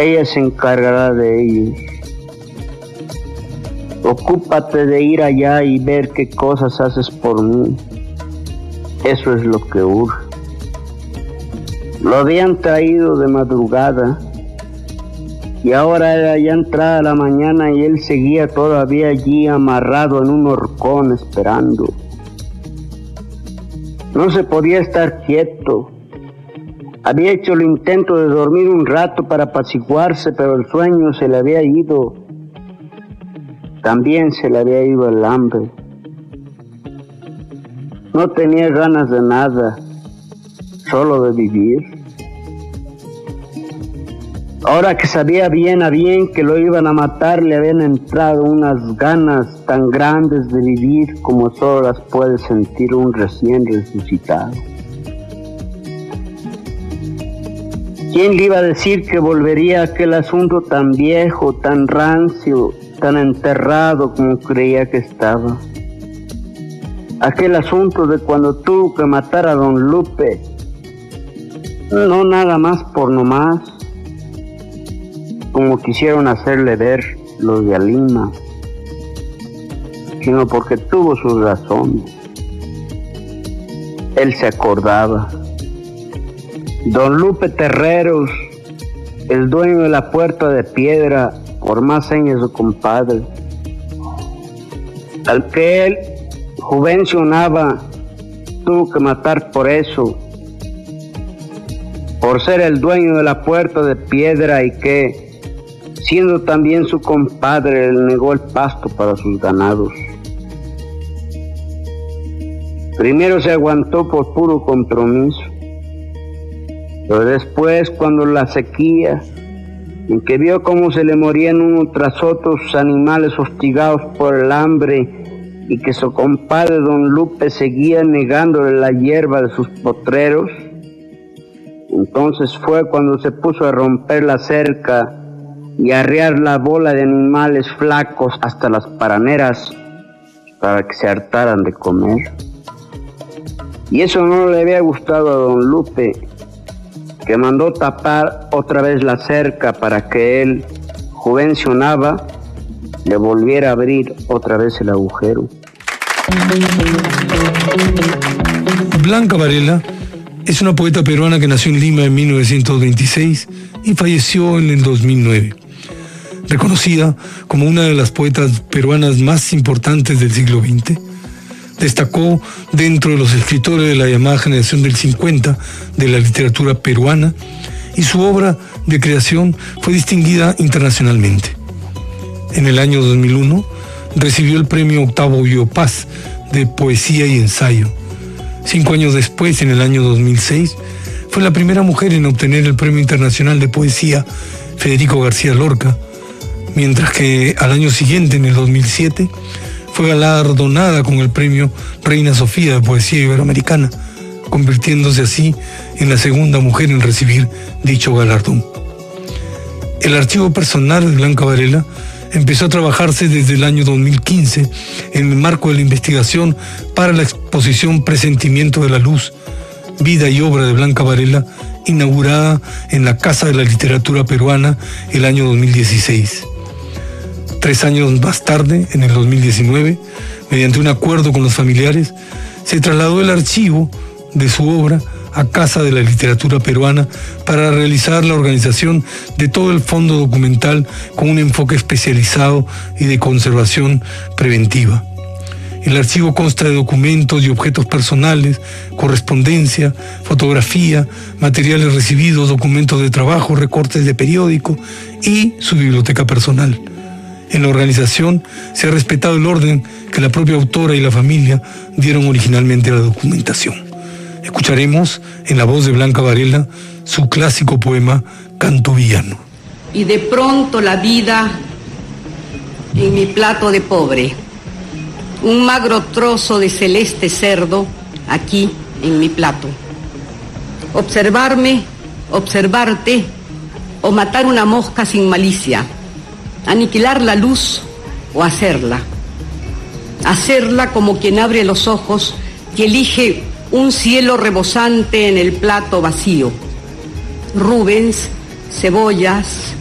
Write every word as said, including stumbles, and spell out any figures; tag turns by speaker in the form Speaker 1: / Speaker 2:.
Speaker 1: ella se encargará de ellos. Ocúpate de ir allá y ver qué cosas haces por mí. Eso es lo que urge. Lo habían traído de madrugada y ahora era ya entrada la mañana y él seguía todavía allí amarrado en un horcón esperando. No se podía estar quieto. Había hecho el intento de dormir un rato para apaciguarse, pero el sueño se le había ido. También se le había ido el hambre. No tenía ganas de nada, solo de vivir. Ahora que sabía bien a bien que lo iban a matar, le habían entrado unas ganas tan grandes de vivir como solo las puede sentir un recién resucitado. ¿Quién le iba a decir que volvería a aquel asunto tan viejo, tan rancio, tan enterrado como creía que estaba? Aquel asunto de cuando tuvo que matar a don Lupe, no nada más por nomás, como quisieron hacerle ver los de Alima, sino porque tuvo sus razones. Él se acordaba. Don Lupe Terreros, el dueño de la Puerta de Piedra, por más señas de su compadre, al que él juvencionaba, tuvo que matar por eso, por ser el dueño de la Puerta de Piedra, y que, siendo también su compadre, le negó el pasto para sus ganados. Primero se aguantó por puro compromiso, pero después, cuando la sequía, en que vio cómo se le morían uno tras otros animales hostigados por el hambre, y que su compadre don Lupe seguía negándole la hierba de sus potreros, entonces fue cuando se puso a romper la cerca y a arriar la bola de animales flacos hasta las paraneras para que se hartaran de comer. Y eso no le había gustado a don Lupe, que mandó tapar otra vez la cerca para que él, juvencionaba, le volviera a abrir otra vez el agujero.
Speaker 2: Blanca Varela es una poeta peruana que nació en Lima en mil novecientos veintiséis y falleció en el dos mil nueve. Reconocida como una de las poetas peruanas más importantes del siglo veinte, destacó dentro de los escritores de la llamada generación del cincuenta de la literatura peruana, y su obra de creación fue distinguida internacionalmente. En el año dos mil uno recibió el premio Octavio Biopaz de poesía y ensayo. Cinco años después, en el año dos mil seis, fue la primera mujer en obtener el Premio Internacional de Poesía Federico García Lorca, mientras que al año siguiente, en el dos mil siete, fue galardonada con el Premio Reina Sofía de Poesía Iberoamericana, convirtiéndose así en la segunda mujer en recibir dicho galardón. El archivo personal de Blanca Varela empezó a trabajarse desde el año dos mil quince en el marco de la investigación para la exposición Presentimiento de la Luz, vida y obra de Blanca Varela, inaugurada en la Casa de la Literatura Peruana el año dos mil dieciséis. Tres años más tarde, en el dos mil diecinueve, mediante un acuerdo con los familiares, se trasladó el archivo de su obra a Casa de la Literatura Peruana para realizar la organización de todo el fondo documental con un enfoque especializado y de conservación preventiva. El archivo consta de documentos y objetos personales, correspondencia, fotografía, materiales recibidos, documentos de trabajo, recortes de periódico y su biblioteca personal. En la organización se ha respetado el orden que la propia autora y la familia dieron originalmente a la documentación. Escucharemos en la voz de Blanca Varela su clásico poema Canto Villano.
Speaker 3: Y de pronto la vida en mi plato de pobre, un magro trozo de celeste cerdo aquí en mi plato. Observarme, observarte, o matar una mosca sin malicia, aniquilar la luz o hacerla. Hacerla como quien abre los ojos y elige un cielo rebosante en el plato vacío. Rubens, cebollas,